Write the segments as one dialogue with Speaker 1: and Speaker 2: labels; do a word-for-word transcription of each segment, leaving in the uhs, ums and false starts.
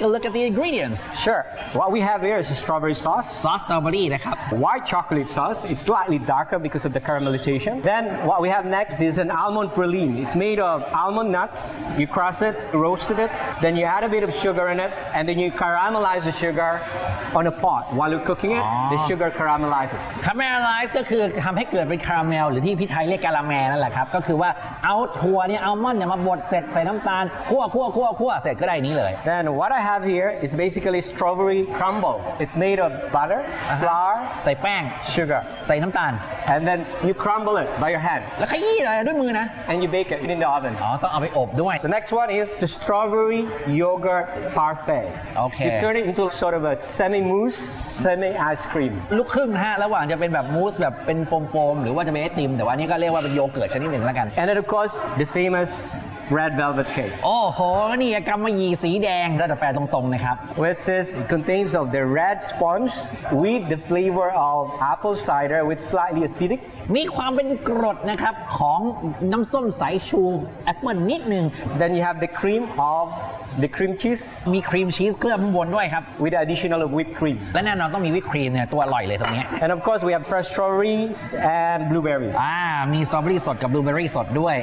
Speaker 1: a look at the ingredients
Speaker 2: Sure what we have here is a strawberry sauce
Speaker 1: ซอสสตรอเบอรี่นะครับ
Speaker 2: white chocolate sauce it's slightly darker because of the caramelization then what we have next is an almond praline it's made of almond nuts you crush it roasted it then you add a bit of sugar in it and then you caramelize the sugar on a pot while you're cooking it the sugar caramelizes
Speaker 1: caramelize ก็คือทำให้เกิดเป็นคาราเมลหรือที่พี่ไทยเรียกกะละแมนั่นแหละครับก็คือว่าเอาถั่วเนี่ยอัลมอนด์เนี่ยมาบดเสร็จใส่น้ำตาลคั่วคั่วคั่วคั่วเสร็จก็ได้นี้เลย
Speaker 2: then what I have here is basically strawberry crumble it's made of butter flour
Speaker 1: ใส่แป้ง
Speaker 2: sugar
Speaker 1: ใส่น้ำตาล
Speaker 2: and then you crumble it by your hand
Speaker 1: แล้วขยี้เลยด้วยมือนะ
Speaker 2: and you bake it in the oven
Speaker 1: อ๋อต้องเอาไปอบด้วย
Speaker 2: the next one is the strawberry yogurt parfait
Speaker 1: okay
Speaker 2: you turn it into sort of a semi mousse semi ice cream
Speaker 1: ลูกครึ่งนะฮะระหว่างจะเป็นแบบมูสแบบเป็นโฟมๆหรือว่าจะเป็นไอติมแต่ว่านี่ก็เรียกว่าเป็นโยเกิร์ตชนิดหนึ่งแล้วกัน
Speaker 2: and then of course the famous red velvet cake
Speaker 1: โอ้โหนี่กำมะหยี่สีแดงแล้วแต่แปลตรงๆนะครับ
Speaker 2: which says it contains of the red sponge with the flavor of apple cider with slightly acidic
Speaker 1: มีความเป็นกรดนะครับของน้ำส้มสายชูแอปเปิลนิดนึง
Speaker 2: then you have the cream of the cream cheese
Speaker 1: มีครีมชีสเคลือบข้างบนด้วยครับ
Speaker 2: with the additional of whipped cream
Speaker 1: และแน่นอนต้องมีวิปครีมเนี่ยตัวอร่อยเลยตรงนี้
Speaker 2: and of course we have fresh strawberries and blueberries
Speaker 1: อ่ามีสตรอเบอรี่สดกับบลูเบอรี่สดด้วย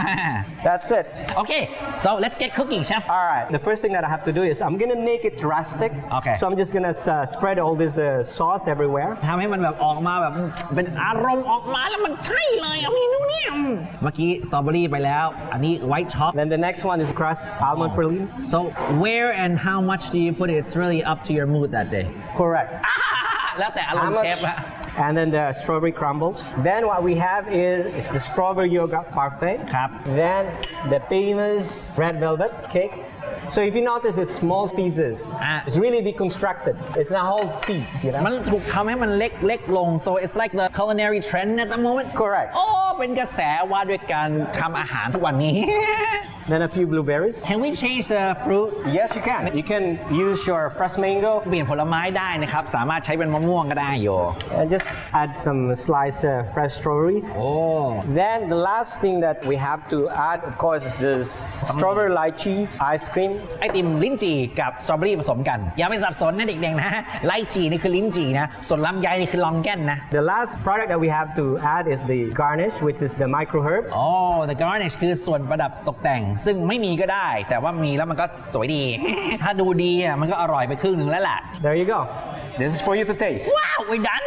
Speaker 2: that's it
Speaker 1: okay so let's get cooking chef
Speaker 2: all right the first thing that I have to do is I'm gonna make it rustic
Speaker 1: okay
Speaker 2: so I'm just gonna uh, spread all this uh, sauce everywhere
Speaker 1: ทำให้มันแบบออกมาแบบเป็นอารมณ์ออกมาแล้วมันใช่เลยเอาเมนูนี้เมื่อกี้สตรอเบอรี่ไปแล้วอันนี้ไวท์ช็อก
Speaker 2: then the next one is crushed almond praline
Speaker 1: so where and how much do you put it it's really up to your mood that day
Speaker 2: correct
Speaker 1: แล้วแต่อารมณ์เชฟอะ
Speaker 2: and then the strawberry crumbles then what we have is, is the strawberry yogurt parfait
Speaker 1: ครับ
Speaker 2: then the famous red velvet cake so if you notice it's small pieces it's really deconstructed it's not whole piece you know
Speaker 1: มันถูกทำให้มันเล็กเล็กลง so it's like the culinary trend at the moment
Speaker 2: correct
Speaker 1: โอ้เป็นกระแสว่าด้วยการทำอาหารทุกวันนี้
Speaker 2: then a few blueberries
Speaker 1: can we change the fruit
Speaker 2: yes you can you can use your fresh mango
Speaker 1: เปลี่ยนผลไม้ได้นะครับสามารถใช้เป็นมะม่วงก็ได้โย
Speaker 2: and just add some sliced uh, fresh strawberries
Speaker 1: oh
Speaker 2: then the last thing that we have to add of course is this strawberry lychee ice cream
Speaker 1: ไอติมลิ้นจี่กับสตรอเบอรี่ผสมกันอย่าไปสับสนนะเด็กๆนะไลจี่นี่คือลิ้นจี่นะส่วนลำไยนี่คือลองแก้นนะ
Speaker 2: the last product that we have to add is the garnish which is the micro herbs
Speaker 1: oh the garnish คือส่วนประดับตกแต่งซึ่งไม่มีก็ได้แต่ว่ามีแล้วมันก็สวยดี ถ้าดูดีอ่ะมันก็อร่อยไปครึ่งหนึ่งแล้วล่ะ
Speaker 2: there you go this is for you to taste
Speaker 1: wow we're done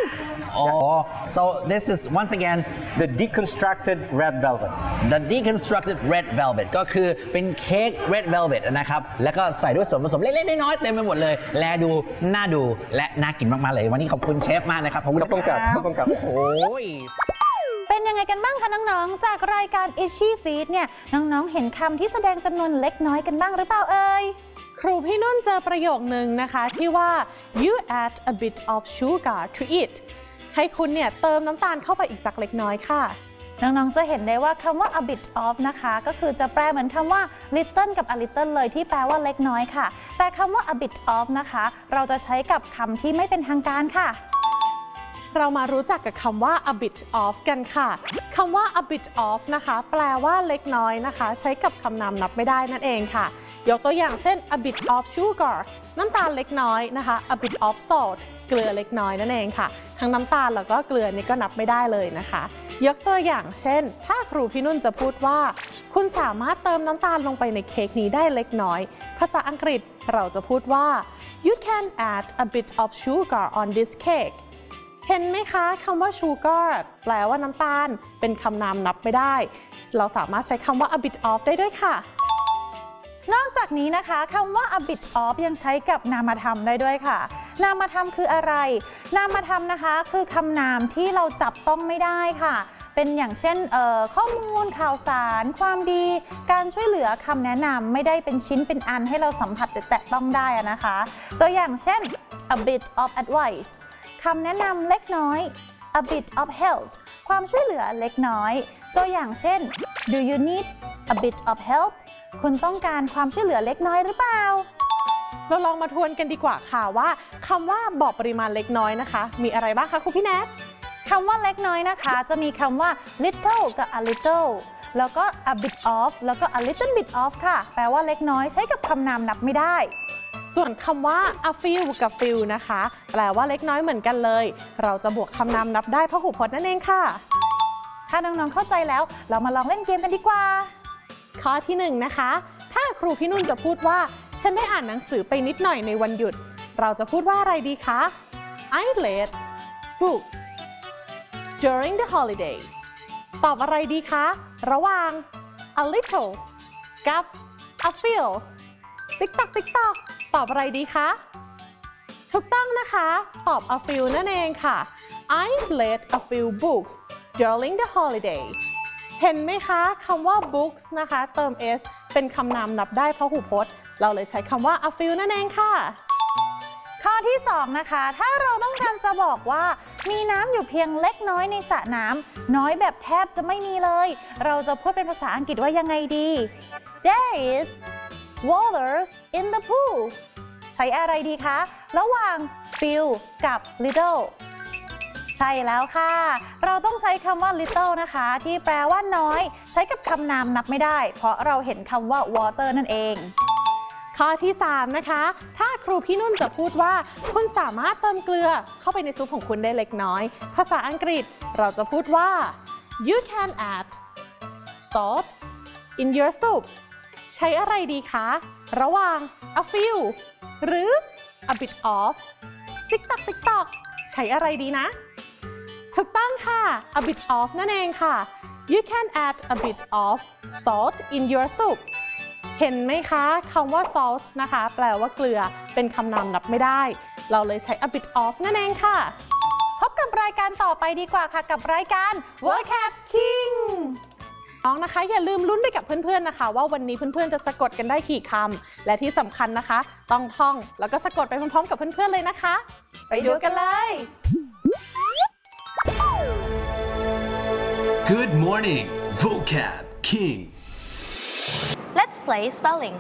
Speaker 1: oh so this is once again
Speaker 2: the deconstructed red velvet
Speaker 1: the deconstructed red velvet ก็คือเป็นเค้ก red velvet นะครับแล้วก็ใส่ด้วยส่วนผสมเล็กๆน้อยๆเต็มไปหมดเลยแลดูน่าดูและน่ากินมากๆเลยวันนี้ขอบคุณเชฟมากนะครับขอบคุณครับขอบคุณครับโอ้ย
Speaker 3: เป็นยังไงกันบ้างคะน้องๆจากรายการ Itchy Feet เนี่ยน้องๆเห็นคำที่แสดงจำนวนเล็กน้อยกันบ้างหรือเปล่าเอ่ย
Speaker 4: ครูพี่นุ่นเจอประโยคนึงนะคะที่ว่า you add a bit of sugar to it ให้คุณเนี่ยเติมน้ำตาลเข้าไปอีกสักเล็กน้อยค่ะ
Speaker 3: น้องๆจะเห็นได้ว่าคำว่า a bit of นะคะก็คือจะแปลเหมือนคำว่า little กับ a little เลยที่แปลว่าเล็กน้อยค่ะแต่คำว่า a bit of นะคะเราจะใช้กับคำที่ไม่เป็นทางการค่ะ
Speaker 4: เรามารู้จักกับคำว่า a bit of กันค่ะคำว่า a bit of นะคะแปลว่าเล็กน้อยนะคะใช้กับคำนามนับไม่ได้นั่นเองค่ะยกตัวอย่างเช่น a bit of sugar น้ำตาลเล็กน้อยนะคะ a bit of salt เกลือเล็กน้อยนั่นเองค่ะทั้งน้ำตาลแล้วก็เกลือนี่ก็นับไม่ได้เลยนะคะยกตัวอย่างเช่นถ้าครูพี่นุ่นจะพูดว่าคุณสามารถเติมน้ำตาลลงไปในเค้กนี้ได้เล็กน้อยภาษาอังกฤษเราจะพูดว่า you can add a bit of sugar on this cakeเห็นไหมคะคำว่า sugar แปลว่าน้ำตาลเป็นคำนามนับไม่ได้เราสามารถใช้คำว่า a bit of ได้ด้วยค่ะ
Speaker 3: นอกจากนี้นะคะคำว่า a bit of ยังใช้กับนามธรรมได้ด้วยค่ะนามธรรมคืออะไรนามธรรมนะคะคือคำนามที่เราจับต้องไม่ได้ค่ะเป็นอย่างเช่นข้อมูลข่าวสารความดีการช่วยเหลือคำแนะนำไม่ได้เป็นชิ้นเป็นอันให้เราสัมผัสแตะต้องได้นะคะตัวอย่างเช่น a bit of adviceคำแนะนำเล็กน้อย a bit of help ความช่วยเหลือเล็กน้อยตัวอย่างเช่น do you need a bit of help คุณต้องการความช่วยเหลือเล็กน้อยหรือเปล่า
Speaker 4: เราลองมาทวนกันดีกว่าค่ะว่าคำว่าบอกปริมาณเล็กน้อยนะคะมีอะไรบ้างคะครูพี่แนท
Speaker 3: คำว่าเล็กน้อยนะคะจะมีคำว่า little กับ a little แล้วก็ a bit of แล้วก็ a little bit of ค่ะแปลว่าเล็กน้อยใช้กับคำนามนับไม่ได้
Speaker 4: ส่วนคำว่า a few กับ few นะคะแปลว่าเล็กน้อยเหมือนกันเลยเราจะบวกคำนามนับได้พหูพจน์นั่นเองค่ะ
Speaker 3: ถ้าน้องๆเข้าใจแล้วเรามาลองเล่นเกมกันดีกว่า
Speaker 4: ข้อที่หนึ่งนะคะถ้าครูพี่นุ่นจะพูดว่าฉันได้อ่านหนังสือไปนิดหน่อยในวันหยุดเราจะพูดว่าอะไรดีคะ I read books during the holiday ตอบอะไรดีคะระหว่าง a little กับ a few ติ๊กตักติ๊กตักตอบอะไรดีคะถูกต้องนะคะตอบ a few นั่นเองค่ะ I read a few books during the holiday เห็นไหมคะคำว่า books นะคะเติม s เป็นคำนามนับได้พหูพจน์เราเลยใช้คำว่า a few นั่นเองค่ะ
Speaker 3: ข้อที่สองนะคะถ้าเราต้องการจะบอกว่ามีน้ำอยู่เพียงเล็กน้อยในสระน้ำน้อยแบบแทบจะไม่มีเลยเราจะพูดเป็นภาษาอังกฤษว่ายังไงดี There is water in the pool ใช้อะไรดีคะระหว่าง few กับ little ใช่แล้วค่ะเราต้องใช้คำว่า little นะคะที่แปลว่าน้อยใช้กับคำนามนับไม่ได้เพราะเราเห็นคำว่า water นั่นเอง
Speaker 4: ข้อที่สามนะคะถ้าครูพี่นุ่นจะพูดว่าคุณสามารถเติมเกลือเข้าไปในซุปของคุณได้เล็กน้อยภาษาอังกฤษเราจะพูดว่า you can add salt in your soup ใช้อะไรดีคะระหว่าง a few หรือ a bit of ติ๊กตักติ๊กตักใช้อะไรดีนะถูกต้องค่ะ a bit of นั่นเองค่ะ you can add a bit of salt in your soupเห็นไหมคะคำว่า salt นะคะแปลว่าเกลือเป็นคำนามนับไม่ได้เราเลยใช้ a bit of นั่นเองค่ะ
Speaker 3: พบกับรายการต่อไปดีกว่าค่ะกับรายการ Vocab King
Speaker 4: น้องนะคะอย่าลืมลุ้นไปกับเพื่อนๆนะคะว่าวันนี้เพื่อนๆจะสะกดกันได้กี่คำและที่สำคัญนะคะต้องท่องแล้วก็สะกดไปพร้อมๆกับเพื่อนๆเลยนะคะ
Speaker 3: ไปดูกันเลย
Speaker 5: Good morning Vocab King
Speaker 6: Let's play spelling.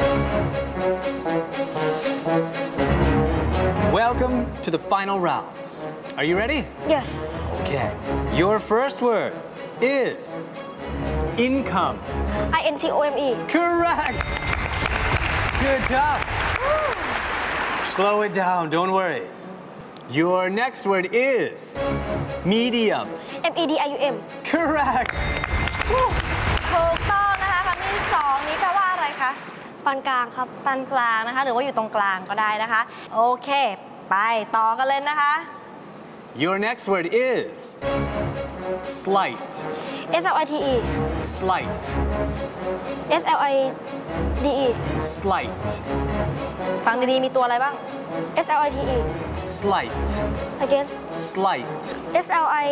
Speaker 5: Welcome to the final rounds. Are you ready?
Speaker 6: Yes.
Speaker 5: Okay. Your first word is income.
Speaker 6: I N C O M E.
Speaker 5: Correct. Good job. Slow it down. Don't worry. Your next word is medium.
Speaker 6: M E D I U M.
Speaker 5: Correct.
Speaker 6: ถูกต้องนะคะคำที่สองนี้แปลว่าอะไรคะปานกลางครับปานกลางนะคะหรือว่าอยู่ตรงกลางก็ได้นะคะโอเคไปต่อกันเลยนะคะ
Speaker 5: Your next word is slight.
Speaker 6: S L I T E.
Speaker 5: Slight.
Speaker 6: S L I D E.
Speaker 5: Slight.
Speaker 6: ฟังดีๆมีตัวอะไรบ้าง S L I T E.
Speaker 5: Slight.
Speaker 6: Again.
Speaker 5: Slight.
Speaker 6: S L I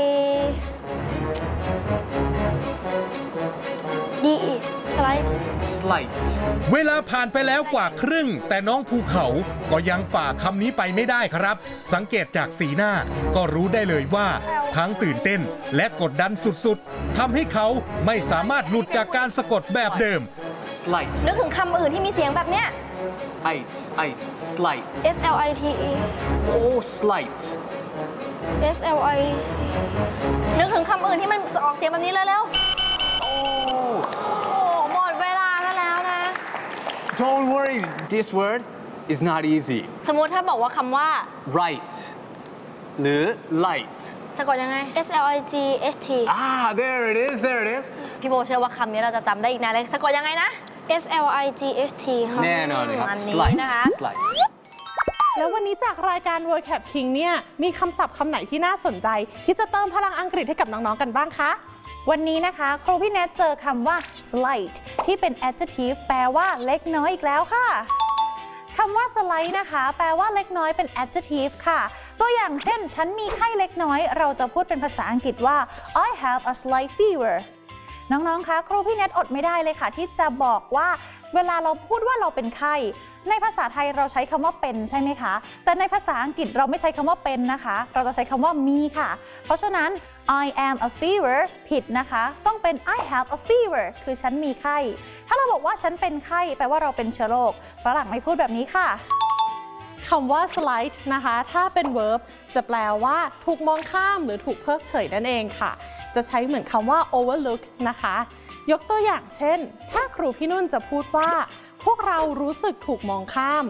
Speaker 6: D E. Slight.
Speaker 5: Slight.
Speaker 7: เวลาผ่านไปแล้วกว่าครึ่งแต่น้องภูเขาก็ยังฝ่าคำนี้ไปไม่ได้ครับสังเกตจากสีหน้าก็รู้ได้เลยว่าทั้งตื่นเต้นและกดดันสุดๆทำให้เขาไม่สามารถหลุดจากการสะกดแบบเดิม
Speaker 5: Slight.
Speaker 6: นึกถึงคำอื่นที่มีเสียงแบบเนี้ย
Speaker 5: It. It. Slight.
Speaker 6: S L I T E.
Speaker 5: Oh, slight.
Speaker 6: S L I นึกถึงคำอื่นที่มันออกเสียงแบบนี้เร็วๆ
Speaker 5: Oh.
Speaker 6: โอ้หมดเวลากันแล้วนะ
Speaker 5: Don't worry. This word is not easy.
Speaker 6: สมมติถ้าบอกว่าคำว่า
Speaker 5: Right. หรือ light.
Speaker 6: สะกดยังไง S L I G H T
Speaker 5: Ah, there it is. There it is.
Speaker 6: พี่โบเชื่อว่าคำนี้เราจะจำได้อีกนานเลยสะกดยังไงนะ S L I G H T ครับ
Speaker 5: แน่นอนครับ
Speaker 6: อันนี้
Speaker 5: slight.
Speaker 6: นะคะ
Speaker 5: Slight.
Speaker 4: แล้ววันนี้จากรายการ Vocab King เนี่ยมีคำศัพท์คำไหนที่น่าสนใจที่จะเติมพลังอังกฤษให้กับน้องๆกันบ้างคะ
Speaker 3: วันนี้นะคะครูพี่แนทเจอคำว่า slight ที่เป็น adjective แปลว่าเล็กน้อยอีกแล้วค่ะคำว่า slight นะคะแปลว่าเล็กน้อยเป็น adjective ค่ะตัวอย่างเช่นฉันมีไข้เล็กน้อยเราจะพูดเป็นภาษาอังกฤษว่า I have a slight fever น้องๆคะครูพี่แนทอดไม่ได้เลยค่ะที่จะบอกว่าเวลาเราพูดว่าเราเป็นไข้ในภาษาไทยเราใช้คำว่าเป็นใช่ไหมคะแต่ในภาษาอังกฤษเราไม่ใช้คำว่าเป็นนะคะเราจะใช้คำว่ามีค่ะเพราะฉะนั้น I am a fever ผิดนะคะต้องเป็น I have a fever คือฉันมีไข้ถ้าเราบอกว่าฉันเป็นไข้แปลว่าเราเป็นเชื้อโรคฝรั่งไม่พูดแบบนี้ค่ะ
Speaker 4: คำว่า slight นะคะถ้าเป็น verb จะแปลว่าถูกมองข้ามหรือถูกเพิกเฉยนั่นเองค่ะจะใช้เหมือนคำว่า overlook นะคะยกตัวอย่างเช่นถ้าครูพี่นุ่นจะพูดว่าพวกเรารู้สึกถูกมองข้าม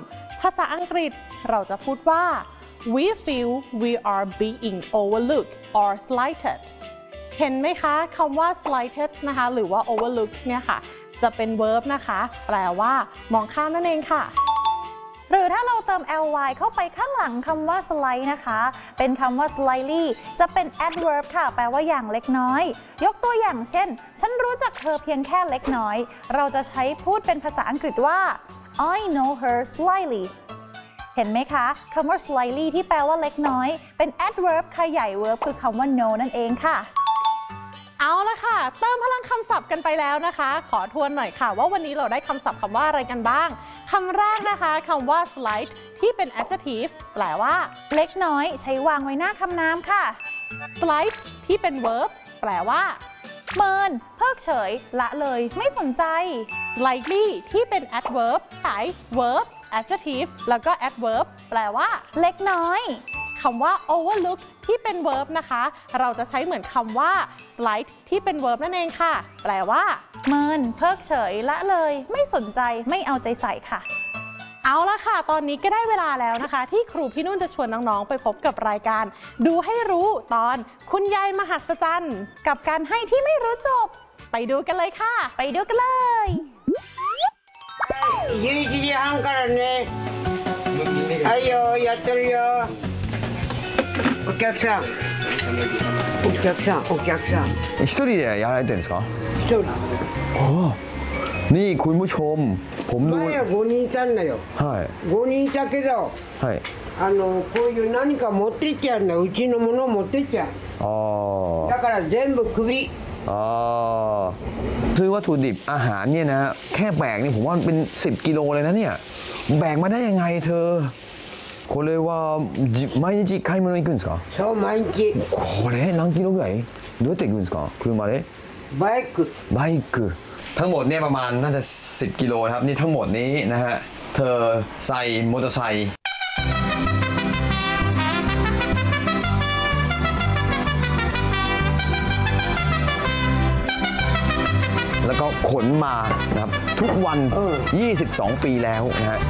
Speaker 4: ภาษาอังกฤษเราจะพูดว่า we feel we are being overlooked or slighted เห็นไหมคะคำว่า slighted นะคะหรือว่า overlook เนี่ยค่ะจะเป็น verb นะคะแปลว่ามองข้ามนั่นเองค่ะ
Speaker 3: หรือถ้าเราเติม ly เข้าไปข้างหลังคำว่า slight นะคะเป็นคำว่า slightly จะเป็น adverb ค่ะแปลว่าอย่างเล็กน้อยยกตัวอย่างเช่นฉันรู้จักเธอเพียงแค่เล็กน้อยเราจะใช้พูดเป็นภาษาอังกฤษว่า I know her slightly เห็นไหมคะคำว่า slightly ที่แปลว่าเล็กน้อยเป็น adverb ขยาย verb คือคำว่า know นั่นเองค่ะ
Speaker 4: เอาละค่ะเติมพลังคำศัพท์กันไปแล้วนะคะขอทวนหน่อยค่ะว่าวันนี้เราได้คำศัพท์คำว่าอะไรกันบ้างคำแรกนะคะคำว่า slight ที่เป็น adjective แปลว่า
Speaker 3: เล็กน้อยใช้วางไว้หน้าคำนามค่ะ
Speaker 4: slight ที่เป็น verb แปลว่า
Speaker 3: เมินเพิกเฉยละเลยไม่สนใจ
Speaker 4: slightly ที่เป็น adverb ใช้ verb adjective แล้วก็ adverb แปลว่า
Speaker 3: เล็กน้อย
Speaker 4: คำว่า overlook ที่เป็น verb นะคะเราจะใช้เหมือนคำว่า slight ที่เป็น verb นั่นเองค่ะแปลว่า
Speaker 3: เมินเพิกเฉยละเลยไม่สนใจไม่เอาใจใส่ค่ะ
Speaker 4: เอาละค่ะตอนนี้ก็ได้เวลาแล้วนะคะที่ครูพี่นุ่นจะชวนน้องๆไปพบกับรายการดูให้รู้ตอนคุณยายมหัศจรรย์
Speaker 3: กับการให้ที่ไม่รู้จบ
Speaker 4: ไปดูกันเลยค่ะ
Speaker 3: ไปดูกันเลย
Speaker 8: じゅういちじはんからねはいよやってるよお客さんお客さんお客さん
Speaker 5: 一人でやられてるんですか
Speaker 8: 一人
Speaker 5: นี่คุณผู้ชมผมดู
Speaker 8: 前はごにんいたんだよ
Speaker 5: はい
Speaker 8: ごにんいたけど
Speaker 5: はい
Speaker 8: あのこういう何か持ってっちゃうんだうちのものを持ってっちゃう
Speaker 5: ああ
Speaker 8: だから全部首
Speaker 5: อ๋อซื้อวัตถุดิบอาหารเนี่ยนะแค่แบกนี่ผมว่าเป็นสิบกิโลเลยนะเนี่ยแบกมาได้ยังไงเธอこれは毎日買い物行くんですか
Speaker 8: そう毎日
Speaker 5: これ何キロぐらいどうやって行くんですか車で
Speaker 8: バイク
Speaker 5: バイクทั้งหมดเนี่ยประมาณน่าจะสิบกิโลครับนี่ทั้งหมดนี้นะฮะเธอใส่มอเตอร์ไซค์แล้วก็ขนมานะครับทุกวันยี่สิบสองปีแล้วนะฮะ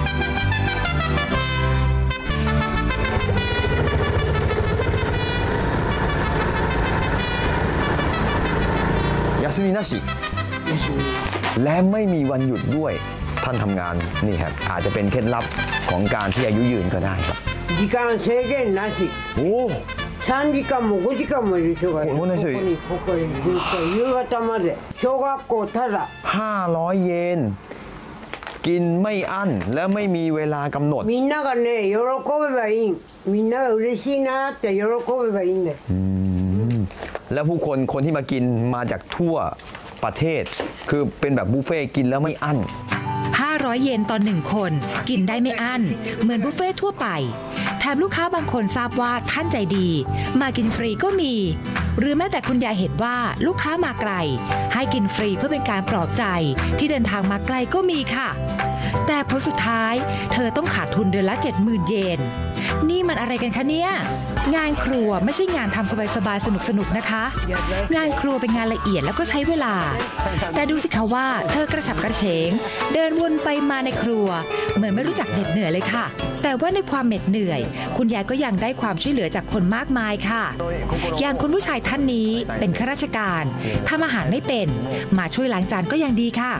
Speaker 5: 休みなしและไม่มีวันหยุดด้วยท่านทำงานนี่ครับอาจจะเป็นเคล็ดลับของการที่อายุยืนก็ได้ครับ
Speaker 8: 時間制限なし
Speaker 5: โอ้
Speaker 8: さんじかんもごじかんもいる人がいるここにここにずっと夕方まで小学校ただ
Speaker 5: ห้าร้อยเยนกินไม่อั้นและไม่มีเวลากำหนด
Speaker 8: みんながね喜べばいいみんなが嬉しいなって喜べばいいんだよ
Speaker 5: และผู้คนคนที่มากินมาจากทั่วประเทศคือเป็นแบบบุฟเฟ่กินแล้วไม่อั้น
Speaker 9: ห้าร้อยเยนต่อหนึ่งคนกินได้ไม่อั้นเหมือนบุฟเฟ่ทั่วไปแถมลูกค้าบางคนทราบว่าท่านใจดีมากินฟรีก็มีหรือแม้แต่คุณยายเห็นว่าลูกค้ามาไกลให้กินฟรีเพื่อเป็นการปลอบใจที่เดินทางมาไกลก็มีค่ะแต่ผลสุดท้ายเธอต้องขาดทุนเดือนละ เจ็ดหมื่น เยนนี่มันอะไรกันคะเนี่ยงานครัวไม่ใช่งานทำสบายๆสนุกๆนะคะงานครัวเป็นงานละเอียดแล้วก็ใช้เวลาแต่ดูสิคะว่าเธอกระฉับกระเฉงเดินวนไปมาในครัวเหมือนไม่รู้จักเหน็ดเหนื่อยเลยค่ะแต่ว่าในความเหน็ดเหนื่อยคุณยายก็ยังได้ความช่วยเหลือจากคนมากมายค่ะอย่างคุณผู้ชายท่านนี้เป็นข้าราชการทำอาหารไม่เป็นมาช่วยล้างจานก็ยังดีค่ะ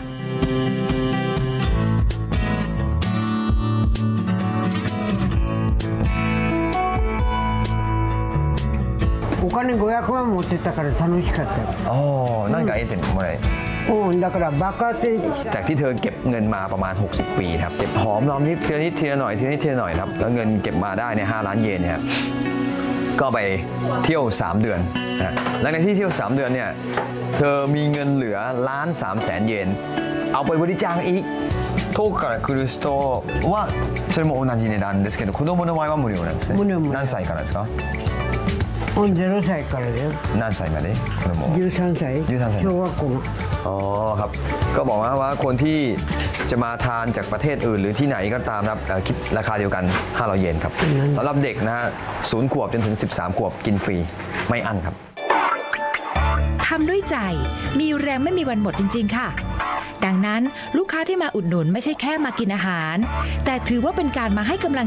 Speaker 8: お金ごひゃくまん持ってたから楽しかった
Speaker 5: อ๋อนั่นก็เอเทนโมเลย
Speaker 8: うんだから爆発
Speaker 5: จากที่เธอเก็บเงินมาประมาณหกสิบปีครับเก็บหอมรอมริบทีละนิดทีละหน่อยทีละนิดทีละหน่อยครับแล้วเงินเก็บมาได้เนี่ยห้าล้านเยนเนี่ยก็ไปเที่ยวสามเดือนนะหลังจากที่เที่ยวสามเดือนเนี่ยเธอมีเงินเหลือล้านสามแสนเยนเอาไปบริจาคอีก遠くから来る人はそれも同じ値段ですけど子供の場合は無料なんですね何歳からですか
Speaker 8: ゼロ歳からだよ
Speaker 5: 何歳まで子供
Speaker 8: じゅうさんさい
Speaker 5: じゅうさんさい
Speaker 8: 小学校
Speaker 5: อ๋อครับก็บอกว่าว่าคนที่จะมาทานจากประเทศอื่นหรือที่ไหนก็ตามครับคิดราคาเดียวกันห้าร้อยเยนครับสำหรับเด็กนะฮะศูนย์ขวบจนถึงสิบสามขวบกินฟรีไม่อั้นครับ
Speaker 9: ทำด้วยใจมีแรงไม่มีวันหมดจริงๆค่ะดังนั้นลูกค้าที่มาอุดหนุนไม่ใช่แค่มากินอาหาร แต่ถือว่าเป็นการมาให้กำลัง